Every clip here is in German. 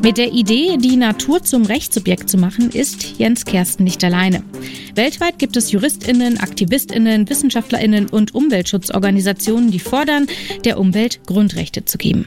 Mit der Idee, die Natur zum Rechtssubjekt zu machen, ist Jens Kersten nicht alleine. Weltweit gibt es JuristInnen, AktivistInnen, WissenschaftlerInnen und Umweltschutzorganisationen, die fordern, der Umwelt Grundrechte zu geben.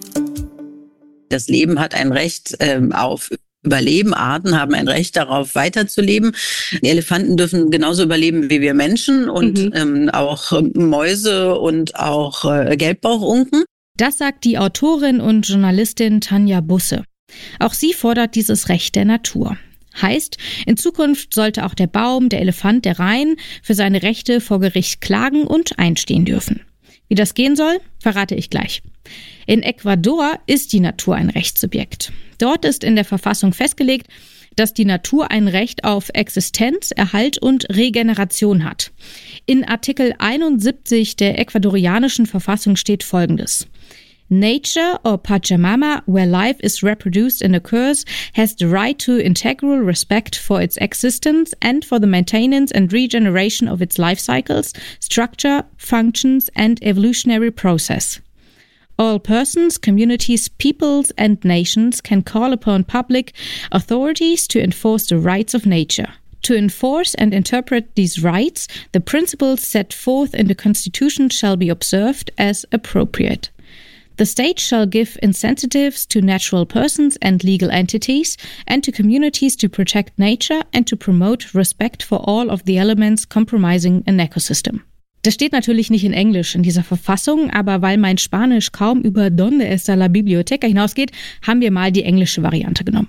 Das Leben hat ein Recht auf Überleben. Arten haben ein Recht darauf, weiterzuleben. Die Elefanten dürfen genauso überleben wie wir Menschen und auch Mäuse und auch Gelbbauchunken. Das sagt die Autorin und Journalistin Tanja Busse. Auch sie fordert dieses Recht der Natur. Heißt, in Zukunft sollte auch der Baum, der Elefant, der Rhein für seine Rechte vor Gericht klagen und einstehen dürfen. Wie das gehen soll, verrate ich gleich. In Ecuador ist die Natur ein Rechtssubjekt. Dort ist in der Verfassung festgelegt, dass die Natur ein Recht auf Existenz, Erhalt und Regeneration hat. In Artikel 71 der ecuadorianischen Verfassung steht Folgendes: Nature or Pachamama, where life is reproduced and occurs, has the right to integral respect for its existence and for the maintenance and regeneration of its life cycles, structure, functions and evolutionary process. All persons, communities, peoples and nations can call upon public authorities to enforce the rights of nature. To enforce and interpret these rights, the principles set forth in the Constitution shall be observed as appropriate. The state shall give incentives to natural persons and legal entities and to communities to protect nature and to promote respect for all of the elements comprising an ecosystem. Das steht natürlich nicht in Englisch in dieser Verfassung, aber weil mein Spanisch kaum über Donde está la biblioteca hinausgeht, haben wir mal die englische Variante genommen.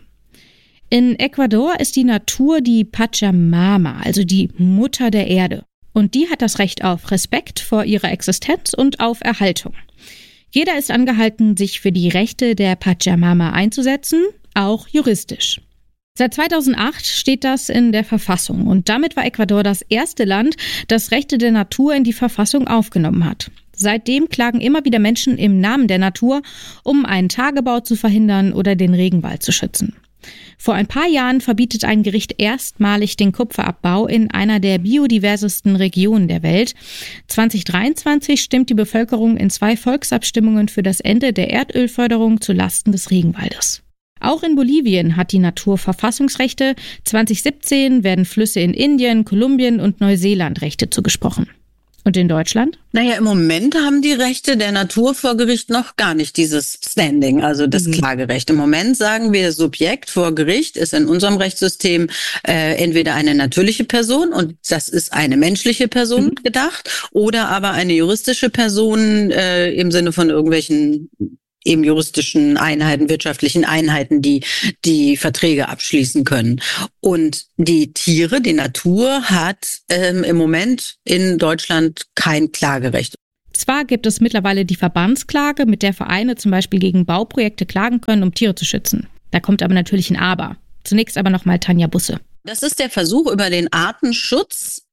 In Ecuador ist die Natur die Pachamama, also die Mutter der Erde. Und die hat das Recht auf Respekt vor ihrer Existenz und auf Erhaltung. Jeder ist angehalten, sich für die Rechte der Pachamama einzusetzen, auch juristisch. Seit 2008 steht das in der Verfassung und damit war Ecuador das erste Land, das Rechte der Natur in die Verfassung aufgenommen hat. Seitdem klagen immer wieder Menschen im Namen der Natur, um einen Tagebau zu verhindern oder den Regenwald zu schützen. Vor ein paar Jahren verbietet ein Gericht erstmalig den Kupferabbau in einer der biodiversesten Regionen der Welt. 2023 stimmt die Bevölkerung in 2 Volksabstimmungen für das Ende der Erdölförderung zu Lasten des Regenwaldes. Auch in Bolivien hat die Natur Verfassungsrechte. 2017 werden Flüsse in Indien, Kolumbien und Neuseeland Rechte zugesprochen. Und in Deutschland? Naja, im Moment haben die Rechte der Natur vor Gericht noch gar nicht dieses Standing, also das Klagerecht. Im Moment sagen wir, Subjekt vor Gericht ist in unserem Rechtssystem entweder eine natürliche Person, und das ist eine menschliche Person gedacht, oder aber eine juristische Person im Sinne von irgendwelchen eben juristischen Einheiten, wirtschaftlichen Einheiten, die Verträge abschließen können. Und die Tiere, die Natur hat im Moment in Deutschland kein Klagerecht. Zwar gibt es mittlerweile die Verbandsklage, mit der Vereine zum Beispiel gegen Bauprojekte klagen können, um Tiere zu schützen. Da kommt aber natürlich ein Aber. Zunächst aber nochmal Tanja Busse. Das ist der Versuch, über den Artenschutz